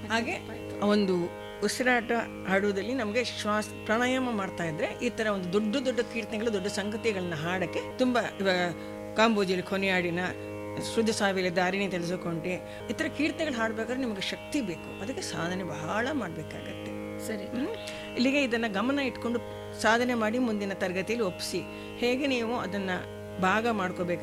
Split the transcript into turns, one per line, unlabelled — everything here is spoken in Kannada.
ಹಾಗೆ ಒಂದು ಉಸಿರಾಟ ಹಾಡುವುದಲ್ಲಿ ನಮಗೆ ಶ್ವಾಸ ಪ್ರಾಣಾಯಾಮ ಮಾಡ್ತಾ ಇದ್ರೆ ಈ ತರ ಒಂದು ದೊಡ್ಡ ದೊಡ್ಡ ಕೀರ್ತನೆಗಳು, ದೊಡ್ಡ ಸಂಗತಿಗಳನ್ನ ಹಾಡಕ್ಕೆ ತುಂಬಾ, ಇವಾಗ ಕಾಂಬೋಜಿಯಲ್ಲಿ ಕೊನೆಯಾಡಿನ ಶುದ್ಧ ಸಾವಿರ ದಾರಿನೇ ತಿಳಿದುಕೊಂಡೆ, ಈ ಥರ ಕೀರ್ತನೆಗಳು ಹಾಡ್ಬೇಕಾದ್ರೆ ನಿಮಗೆ ಶಕ್ತಿ ಬೇಕು, ಅದಕ್ಕೆ ಸಾಧನೆ ಬಹಳ ಮಾಡಬೇಕಾಗತ್ತೆ.
ಸರಿ.
ಇಲ್ಲಿಗೆ ಇದನ್ನು ಗಮನ ಇಟ್ಕೊಂಡು ಸಾಧನೆ ಮಾಡಿ ಮುಂದಿನ ತರಗತಿಯಲ್ಲಿ ಒಪ್ಪಿಸಿ ಹೇಗೆ ನೀವು ಅದನ್ನು ಭಾಗ ಮಾಡ್ಕೋಬೇಕು